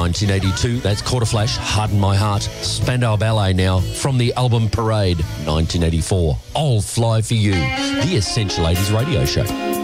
1982, that's Quarter Flash, Harden My Heart. Spandau Ballet now from the album Parade, 1984. I'll Fly For You, the Essential 80s radio show.